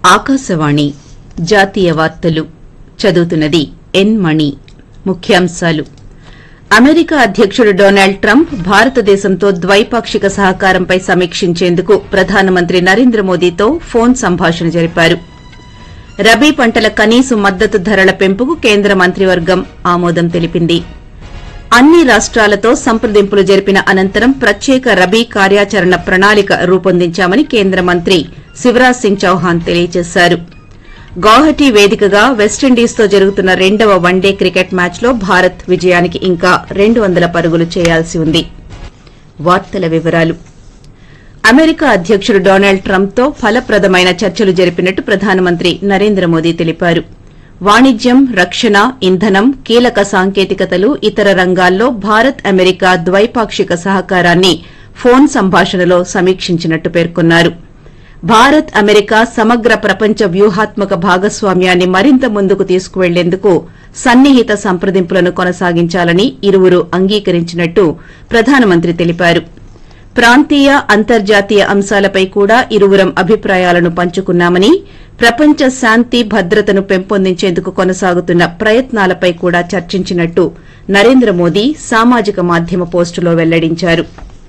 ఆకాశవాణి జాతీయ వార్తలు చదువుతున్నది ఎన్ మణి. ముఖ్యాంశాలు. అమెరికా అధ్యకుడు డొనాల్డ్ ట్రంప్ భారతదేశంతో ద్వైపాక్షిక సహకారంపై సమీక్షించేందుకు ప్రధానమంత్రి నరేంద్ర మోదీతో ఫోన్ సంభాషణ జరిపారు. రబీ పంటల కనీస మద్దతు ధరల పెంపుకు కేంద్ర మంత్రివర్గం ఆమోదం తెలిపింది. అన్ని రాష్టాలతో సంప్రదింపులు జరిపిన అనంతరం ప్రత్యేక రబీ కార్యాచరణ ప్రణాళిక రూపొందించామని కేంద్ర మంత్రి శివరాజ్ సింగ్ చౌహాన్ తెలియజేశారు. గౌహటి వేదికగా వెస్టిండీస్తో జరుగుతున్న 2వ వన్డే క్రికెట్ మ్యాచ్లో భారత్ విజయానికి ఇంకా 200 పరుగులు చేయాల్సి ఉంది. వార్తల వివరాలు. అమెరికా అధ్యకుడు డొనాల్డ్ ట్రంప్తో ఫలప్రదమైన చర్చలు జరిపినట్టు ప్రధానమంత్రి నరేంద్ర మోదీ తెలిపారు. వాణిజ్యం, రక్షణ, ఇంధనం, కీలక సాంకేతికతలు, ఇతర రంగాల్లో భారత్ అమెరికా ద్వైపాక్షిక సహకారాన్ని ఫోన్ సంభాషణలో సమీక్షించినట్టు పేర్కొన్నారు. భారత్ అమెరికా సమగ్ర ప్రపంచ వ్యూహాత్మక భాగస్వామ్యాన్ని మరింత ముందుకు తీసుకువెళ్లేందుకు సన్నిహిత సంప్రదింపులను కొనసాగించాలని ఇరువురు అంగీకరించినట్టు ప్రధానమంత్రి తెలిపారు. ప్రాంతీయ, అంతర్జాతీయ అంశాలపై కూడా ఇరువురం అభిప్రాయాలను పంచుకున్నామని, ప్రపంచ శాంతి భద్రతను పెంపొందించేందుకు కొనసాగుతున్న ప్రయత్నాలపై కూడా చర్చించినట్టు నరేంద్ర మోదీ సామాజిక మాధ్యమ పోస్టులో వెల్లడించారు.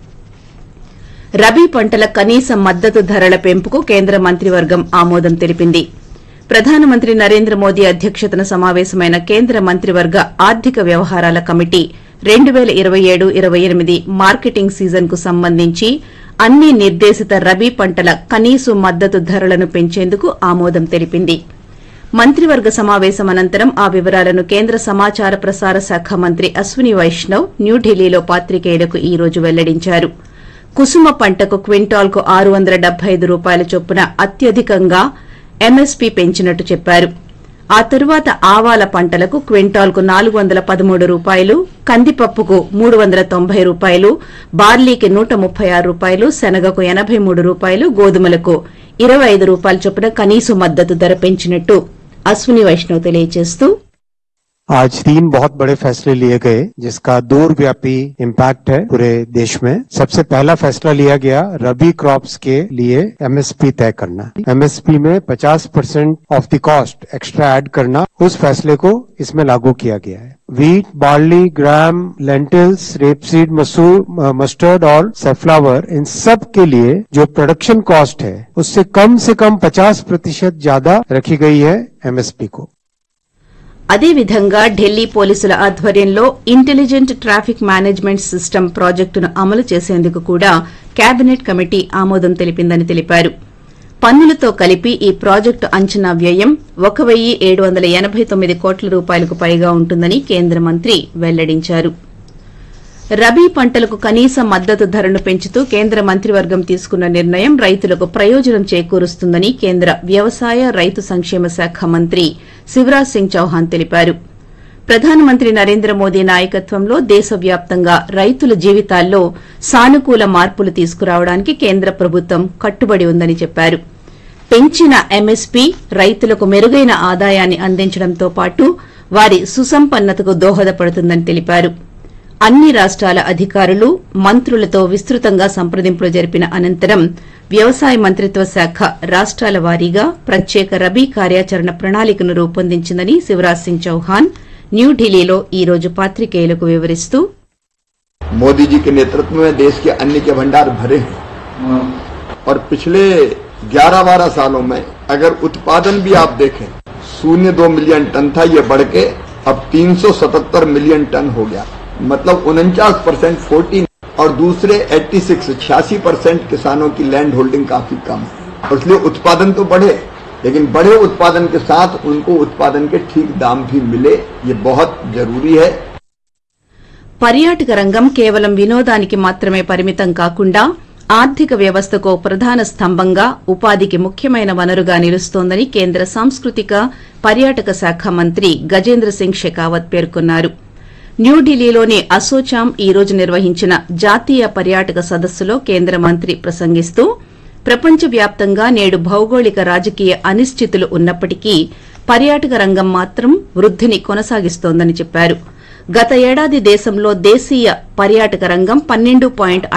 రబీ పంటల కనీస మద్దతు ధరల పెంపుకు కేంద్ర మంత్రివర్గం ఆమోదం తెలిపింది. ప్రధానమంత్రి నరేంద్ర మోదీ అధ్యక్షతన సమావేశమైన కేంద్ర మంత్రివర్గ ఆర్థిక వ్యవహారాల కమిటీ 2027-28 మార్కెటింగ్ సీజన్కు సంబంధించి అన్ని నిర్దేశిత రబీ పంటల కనీస మద్దతు ధరలను పెంచేందుకు ఆమోదం తెలిపింది. మంత్రివర్గ సమావేశం అనంతరం ఆ వివరాలను కేంద్ర సమాచార ప్రసార శాఖ మంత్రి అశ్విని వైష్ణవ్ న్యూఢిల్లీలో పాత్రికేయులకు ఈ రోజు వెల్లడించారు. కుసుమ పంటకు క్వింటాల్కు ₹675 చొప్పున అత్యధికంగా ఎంఎస్పీ పెంచినట్టు చెప్పారు. ఆ తరువాత ఆవాల పంటలకు క్వింటాల్కు ₹413, కందిపప్పుకు ₹390, బార్లీకి ₹136, శనగకు ₹83, గోధుమలకు ₹25 చొప్పున కనీస మద్దతు ధర పెంచినట్టు అశ్విని వైష్ణవ్ తెలియజేస్తూ, आज 3 बहुत बड़े फैसले लिए गए जिसका दूरव्यापी इम्पैक्ट है पूरे देश में। सबसे पहला फैसला लिया गया रबी क्रॉप्स के लिए एमएसपी तय करना। एमएसपी में 50% of the cost extra add करना, उस फैसले को इसमें लागू किया गया है। वीट, बार्ली, ग्राम, लेंटिल्स, रेपसीड, मसूर, मस्टर्ड और सनफ्लावर, इन सब के लिए जो प्रोडक्शन कॉस्ट है उससे कम 50% ज्यादा रखी गई है एमएसपी को। అదేవిధంగా ఢిల్లీ పోలీసుల ఆధ్వర్యంలో ఇంటెలిజెంట్ ట్రాఫిక్ మేనేజ్మెంట్ సిస్టమ్ ప్రాజెక్టును అమలు చేసేందుకు కూడా కేబినెట్ కమిటీ ఆమోదం తెలిపిందని తెలిపారు. పన్నులతో కలిపి ఈ ప్రాజెక్టు అంచనా వ్యయం ₹1,789 కోట్లకు పైగా ఉంటుందని కేంద్ర మంత్రి వెల్లడించారు. రబీ పంటలకు కనీస మద్దతు ధరను పెంచుతూ కేంద్ర మంత్రివర్గం తీసుకున్న నిర్ణయం రైతులకు ప్రయోజనం చేకూరుస్తుందని కేంద్ర వ్యవసాయ, రైతు సంక్షేమ శాఖ మంత్రి శివరాజ్ సింగ్ చౌహాన్ తెలిపారు. ప్రధానమంత్రి నరేంద్ర మోదీ నాయకత్వంలో దేశవ్యాప్తంగా రైతుల జీవితాల్లో సానుకూల మార్పులు తీసుకురావడానికి కేంద్ర ప్రభుత్వం కట్టుబడి ఉందని చెప్పారు. పెంచిన ఎంఎస్పీ రైతులకు మెరుగైన ఆదాయాన్ని అందించడంతో పాటు వారి సుసంపన్నతకు దోహదపడుతుందని తెలిపారు. అన్ని రాష్టాల అధికారులు, మంత్రులతో విస్తృతంగా సంప్రదింపులు జరిపిన అనంతరం వ్యవసాయ మంత్రిత్వ శాఖ రాష్టాల వారీగా ప్రత్యేక రబీ కార్యాచరణ ప్రణాళికను రూపొందించిందని శివరాజ్ సింగ్ చౌహాన్ న్యూఢిల్లీలో ఈ రోజు పాత్రికేయులకు వివరిస్తూ, मोदी जी के नेतृत्व में देश के अन्न के भंडार भरे हैं और पिछले 11-12 सालों में अगर उत्पादन भी आप देखें 0.2 मिलियन टन था, ये बढ़ के अब 377 मिलियन टन हो गया। मतलब 49% 14 और दूसरे 86% किसानों की लैंड होल्डिंग काफी कम है। इसलिए उत्पादन तो बढ़े, लेकिन बढ़े उत्पादन के साथ उनको उत्पादन के ठीक दाम भी मिले, ये बहुत जरूरी है। పర్యాటక రంగం కేవలం వినోదానికి మాత్రమే పరిమితం కాకుండా ఆర్థిక వ్యవస్థకు ప్రధాన స్తంభంగా, ఉపాధికి ముఖ్యమైన వనరుగా నిలుస్తోందని కేంద్ర సాంస్కృతిక, పర్యాటక శాఖ మంత్రి గజేంద్ర సింగ్ షెకావత్ పేర్కొన్నారు. న్యూఢిల్లీలోని అసోచామ్ ఈ రోజు నిర్వహించిన జాతీయ పర్యాటక సదస్సులో కేంద్ర మంత్రి ప్రసంగిస్తూ, ప్రపంచవ్యాప్తంగా నేడు భౌగోళిక రాజకీయ అనిశ్చితులు ఉన్నప్పటికీ పర్యాటక రంగం మాత్రం వృద్దిని కొనసాగిస్తోందని చెప్పారు. గత ఏడాది దేశంలో దేశీయ పర్యాటక రంగం 12